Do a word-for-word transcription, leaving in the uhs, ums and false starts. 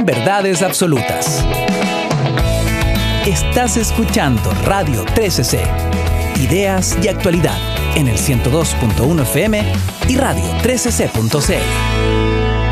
verdades absolutas. Estás escuchando Radio trece C, ideas y actualidad en el ciento dos punto uno F M y radio trece c punto c l.